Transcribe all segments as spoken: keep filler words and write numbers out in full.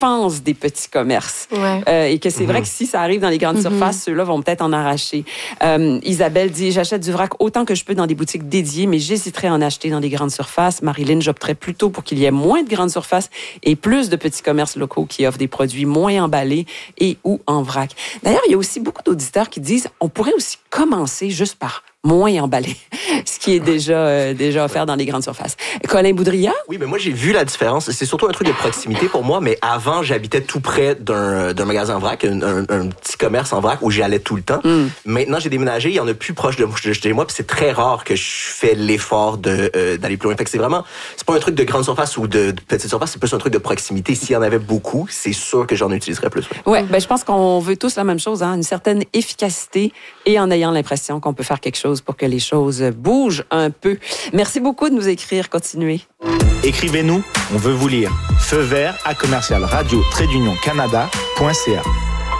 dépensent des petits commerces. Ouais. Euh, et que c'est Mm-hmm. vrai que si ça arrive dans les grandes Mm-hmm. surfaces, ceux-là vont peut-être en arracher. Euh, Isabelle dit, j'achète du vrac autant que je peux dans des boutiques dédiées, mais j'hésiterais à en acheter dans des grandes surfaces. Marilyn, j'opterais plutôt pour qu'il y ait moins de grandes surfaces et plus de petits commerces locaux qui offrent des produits moins emballés et ou en vrac. D'ailleurs, il y a aussi beaucoup d'auditeurs qui disent, on pourrait aussi commencer juste par moins emballé, ce qui est déjà, euh, déjà offert dans les grandes surfaces. Colin Boudria? Oui, mais moi, j'ai vu la différence. C'est surtout un truc de proximité pour moi, mais avant, j'habitais tout près d'un, d'un magasin en vrac, un, un, un petit commerce en vrac où j'y allais tout le temps. Mm. Maintenant, j'ai déménagé, il y en a plus proche de, de chez moi, puis c'est très rare que je fais l'effort de, euh, d'aller plus loin. Fait que c'est vraiment, c'est pas un truc de grande surface ou de, de petite surface, c'est plus un truc de proximité. S'il y en avait beaucoup, c'est sûr que j'en utiliserais plus. Oui, ouais, ben, je pense qu'on veut tous la même chose, hein, une certaine efficacité et en ayant l'impression qu'on peut faire quelque chose pour que les choses bougent un peu. Merci beaucoup de nous écrire. Continuez. Écrivez-nous, on veut vous lire. Feu vert à commercial radio trait d'union canada point c a.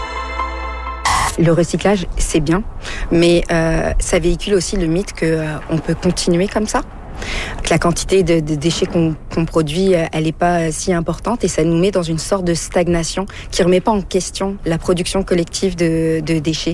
Le recyclage, c'est bien, mais euh, ça véhicule aussi le mythe qu'on euh, peut continuer comme ça. Que la quantité de, de déchets qu'on, qu'on produit, elle n'est pas si importante et ça nous met dans une sorte de stagnation qui ne remet pas en question la production collective de, de déchets.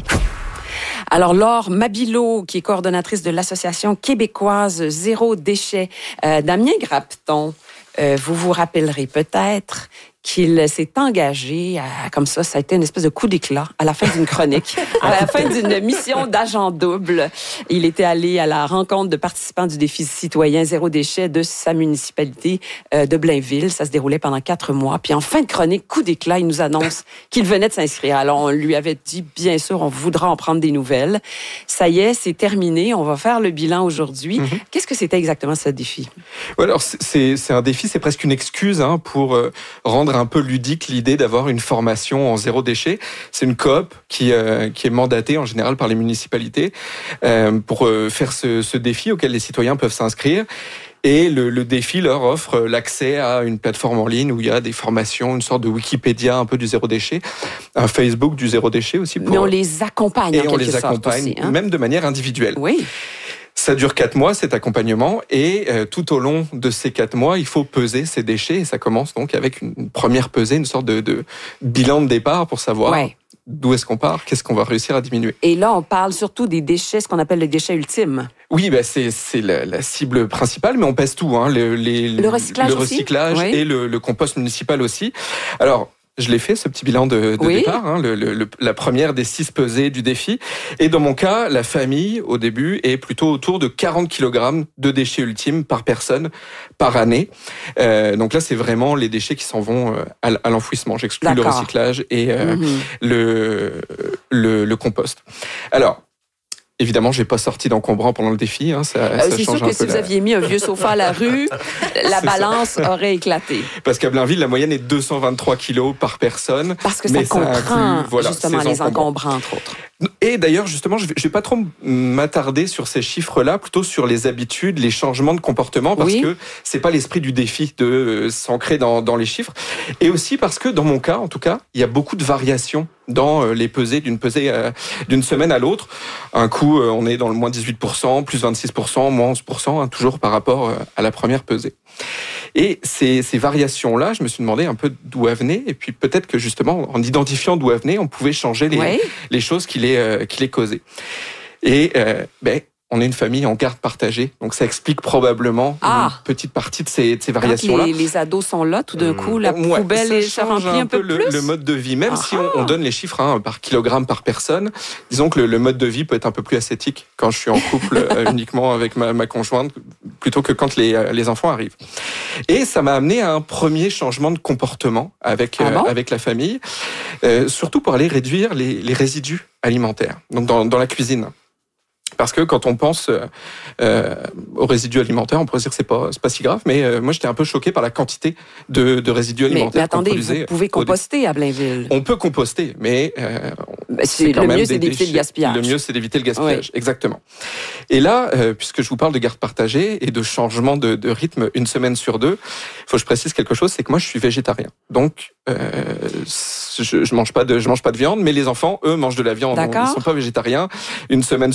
Alors, Laure Mabilot, qui est coordonnatrice de l'Association québécoise Zéro Déchet, euh, Damien Grapton, euh, vous vous rappellerez peut-être qu'il s'est engagé à, comme ça, ça a été une espèce de coup d'éclat à la fin d'une chronique, à la fin d'une mission d'agent double. Il était allé à la rencontre de participants du défi citoyen Zéro Déchet de sa municipalité euh, de Blainville. Ça se déroulait pendant quatre mois. Puis en fin de chronique, coup d'éclat, il nous annonce qu'il venait de s'inscrire. Alors, on lui avait dit, bien sûr, on voudra en prendre des nouvelles. Ça y est, c'est terminé. On va faire le bilan aujourd'hui. Mm-hmm. Qu'est-ce que c'était exactement ce défi? Ouais, alors, c'est, c'est un défi, c'est presque une excuse hein, pour euh, rendre un peu ludique l'idée d'avoir une formation en zéro déchet. C'est une coop qui, euh, qui est mandatée en général par les municipalités euh, pour euh, faire ce, ce défi auquel les citoyens peuvent s'inscrire. Et le, le défi leur offre l'accès à une plateforme en ligne où il y a des formations, une sorte de Wikipédia un peu du zéro déchet, un Facebook du zéro déchet aussi. Pour... Mais on les accompagne et en quelque on les sorte accompagne, aussi, hein? Même de manière individuelle. Oui. Ça dure quatre mois, cet accompagnement, et euh, tout au long de ces quatre mois, il faut peser ces déchets, et ça commence donc avec une première pesée, une sorte de, de bilan de départ pour savoir ouais. d'où est-ce qu'on part, qu'est-ce qu'on va réussir à diminuer. Et là, on parle surtout des déchets, ce qu'on appelle les déchets ultimes. Oui, bah c'est, c'est la, la cible principale, mais on pèse tout, hein, le, les, le recyclage, le recyclage oui. et le, le compost municipal aussi. Alors, je l'ai fait, ce petit bilan de, de oui. départ, hein, le, le, la première des six pesées du défi. Et dans mon cas, la famille, au début, est plutôt autour de quarante kilogrammes de déchets ultimes par personne par année. Euh, donc là, c'est vraiment les déchets qui s'en vont à, à l'enfouissement. J'exclus D'accord. le recyclage et euh, mm-hmm. le, le, le compost. Alors, évidemment, j'ai pas sorti d'encombrant pendant le défi. Hein, ça, euh, ça c'est change sûr un que peu si la... vous aviez mis un vieux sofa à la rue, la balance ça. aurait éclaté. Parce qu'à Blainville, la moyenne est deux cent vingt-trois kilos par personne. Parce que ça comprend ça inclut, voilà, justement les encombrants, entre autres. Et d'ailleurs, justement, je vais, je vais pas trop m'attarder sur ces chiffres-là, plutôt sur les habitudes, les changements de comportement, parce oui. que c'est pas l'esprit du défi de euh, s'ancrer dans, dans les chiffres. Et aussi parce que, dans mon cas, en tout cas, il y a beaucoup de variations dans euh, les pesées d'une pesée euh, d'une semaine à l'autre. Un coup, euh, on est dans le moins dix-huit pour cent, plus vingt-six pour cent, moins onze pour cent, hein, toujours par rapport euh, à la première pesée. Et ces, ces variations-là, je me suis demandé un peu d'où elles venaient, et puis peut-être que justement, en identifiant d'où elles venaient, on pouvait changer les, oui. les choses qui les, euh, qui les causaient. Et euh, ben, on est une famille en garde partagée, donc ça explique probablement ah. une petite partie de ces, de ces variations-là. Les, les ados sont là, tout d'un coup, la ouais, poubelle est remplie un, un peu, peu le, plus. Le mode de vie, même ah. si on, on donne les chiffres hein, par kilogramme par personne, disons que le, le mode de vie peut être un peu plus ascétique quand je suis en couple uniquement avec ma, ma conjointe, plutôt que quand les, les enfants arrivent. Et ça m'a amené à un premier changement de comportement avec, ah bon euh, avec la famille, euh, surtout pour aller réduire les, les résidus alimentaires, donc dans, dans la cuisine. Parce que quand on pense euh, aux résidus alimentaires, on pourrait dire que c'est pas c'est pas si grave, mais euh, moi j'étais un peu choqué par la quantité de, de résidus mais, alimentaires. Mais attendez, vous pouvez composter à Blainville. On peut composter, mais euh, c'est, c'est quand le même mieux c'est d'éviter déchets. le gaspillage. Le mieux c'est d'éviter le gaspillage, oui. exactement. Et là, euh, puisque je vous parle de garde partagée et de changement de, de rythme une semaine sur deux, il faut que je précise quelque chose, c'est que moi je suis végétarien, donc euh, je, je mange pas de je mange pas de viande, mais les enfants eux mangent de la viande, D'accord. ils sont pas végétariens. Une semaine sur deux, on va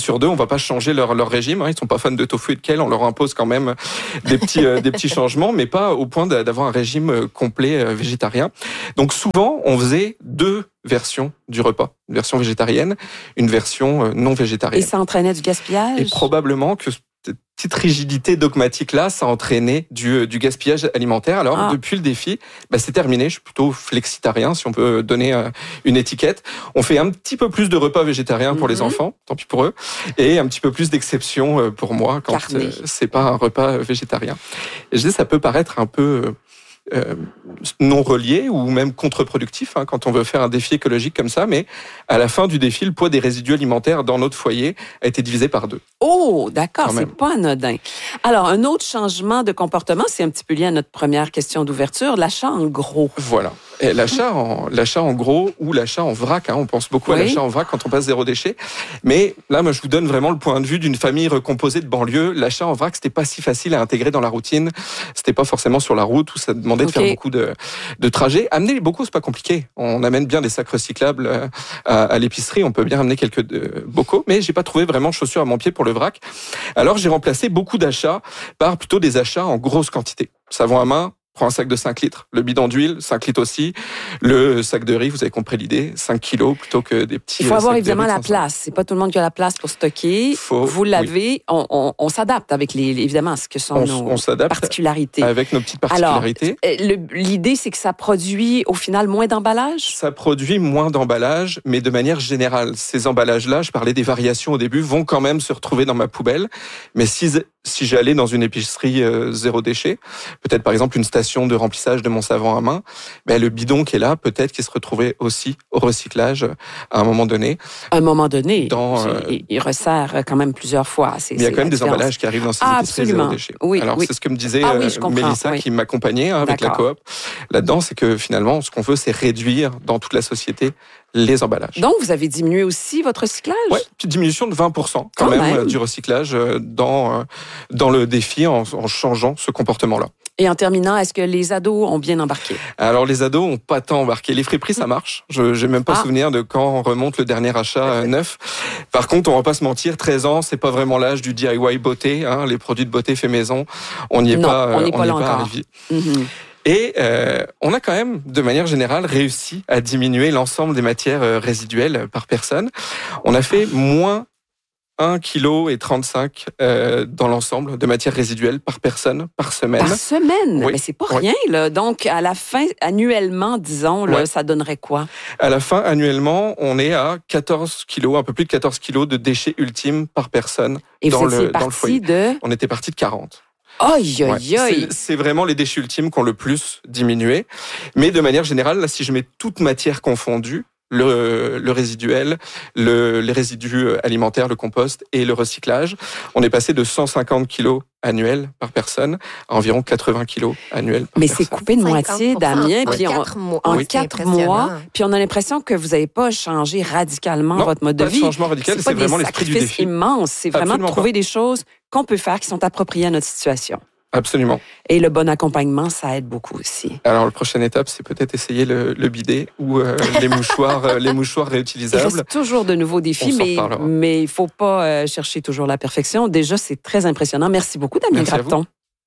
va pas changer leur, leur régime. Hein. Ils sont pas fans de tofu et de kale. On leur impose quand même des petits, euh, des petits changements, mais pas au point d'avoir un régime complet euh, végétarien. Donc souvent, on faisait deux versions du repas. Une version végétarienne, une version euh, non végétarienne. Et ça entraînait du gaspillage? Et probablement que cette petite rigidité dogmatique-là, ça a entraîné du, du gaspillage alimentaire. Alors, ah. depuis le défi, bah, c'est terminé. Je suis plutôt flexitarien, si on peut donner euh, une étiquette. On fait un petit peu plus de repas végétariens pour mm-hmm. les enfants, tant pis pour eux, et un petit peu plus d'exceptions euh, pour moi quand euh, c'est pas un repas végétarien. Et je dis, ça peut paraître un peu... Euh, non relié ou même contre-productif hein, quand on veut faire un défi écologique comme ça, mais à la fin du défi, le poids des résidus alimentaires dans notre foyer a été divisé par deux. Oh, d'accord, c'est pas anodin. Alors, un autre changement de comportement, c'est un petit peu lié à notre première question d'ouverture, l'achat en gros. Voilà. Et l'achat en, l'achat en gros ou l'achat en vrac, hein, on pense beaucoup oui. à l'achat en vrac quand on passe zéro déchet. Mais là, moi, je vous donne vraiment le point de vue d'une famille recomposée de banlieue. L'achat en vrac, c'était pas si facile à intégrer dans la routine. C'était pas forcément sur la route où ça demandait okay. de faire beaucoup de, de trajets. Amener les bocaux, c'est pas compliqué. On amène bien des sacs recyclables à, à l'épicerie. On peut bien amener quelques de, bocaux. Mais j'ai pas trouvé vraiment chaussures à mon pied pour le vrac. Alors, j'ai remplacé beaucoup d'achats par plutôt des achats en grosse quantité. Savon à main. Prends un sac de cinq litres. Le bidon d'huile, cinq litres aussi. Le sac de riz, vous avez compris l'idée, cinq kilos plutôt que des petits. Il faut avoir évidemment la place. C'est pas tout le monde qui a la place pour stocker. Faut, vous l'avez. Oui. On, on, on s'adapte avec les, évidemment, ce que sont on, nos on s'adapte particularités. Avec nos petites particularités. Alors, le, l'idée, c'est que ça produit au final moins d'emballage? Ça produit moins d'emballage, mais de manière générale. Ces emballages-là, je parlais des variations au début, vont quand même se retrouver dans ma poubelle. Mais si, si j'allais dans une épicerie euh, zéro déchet, peut-être par exemple une station de remplissage de mon savon à main, ben le bidon qui est là, peut-être qu'il se retrouvait aussi au recyclage à un moment donné. À un moment donné, dans, euh, il, il resserre quand même plusieurs fois. C'est, mais il y a quand même des emballages qui arrivent dans ces ah, épiceries zéro déchet. Oui, Alors oui. c'est ce que me disait ah, oui, euh, Mélissa oui. qui m'accompagnait hein, avec D'accord. la coop. Là-dedans, c'est que finalement, ce qu'on veut, c'est réduire dans toute la société les emballages. Donc, vous avez diminué aussi votre recyclage? Oui, petite diminution de vingt pour cent quand, quand même, même du recyclage dans, dans le défi en, en changeant ce comportement-là. Et en terminant, est-ce que les ados ont bien embarqué? Alors, les ados ont pas tant embarqué. Les friperies, ça marche. Je n'ai même pas ah. souvenir de quand on remonte le dernier achat euh, neuf. Par contre, on va pas se mentir, treize ans, c'est pas vraiment l'âge du D I Y beauté. Hein, les produits de beauté fait maison, on n'y est non, pas, on n'est pas, pas arrivé. Mm-hmm. Et euh, on a quand même, de manière générale, réussi à diminuer l'ensemble des matières euh, résiduelles par personne. On a fait moins un virgule trente-cinq kilos euh, dans l'ensemble de matières résiduelles par personne, par semaine. Par semaine? Oui. Mais c'est pas oui. rien, là. Donc, à la fin, annuellement, disons, là, ouais. ça donnerait quoi? À la fin, annuellement, on est à quatorze kilos, un peu plus de quatorze kilos de déchets ultimes par personne Et dans, vous le, dans le foyer. De... On était parti de quarante. Aïe, aïe, aïe. C'est, c'est vraiment les déchets ultimes qui ont le plus diminué. Mais de manière générale, là, si je mets toute matière confondue, le, le résiduel, le, les résidus alimentaires, le compost et le recyclage, on est passé de cent cinquante kilos annuels par personne à environ quatre-vingts kilos annuels par Mais personne. c'est coupé de moitié, Damien, puis en on, quatre mois. en Oui. quatre mois, puis on a l'impression que vous n'avez pas changé radicalement non, votre mode de pas vie. De changement radical, c'est, c'est vraiment l'esprit du défi. C'est immense, c'est vraiment Absolument de trouver pas. des choses qu'on peut faire qui sont appropriées à notre situation. Absolument. Et le bon accompagnement, ça aide beaucoup aussi. Alors, la prochaine étape, c'est peut-être essayer le, le bidet ou euh, les mouchoirs, euh, les mouchoirs réutilisables. Il reste toujours de nouveaux défis, mais mais il faut pas euh, chercher toujours la perfection. Déjà, c'est très impressionnant. Merci beaucoup, Damien Grapton.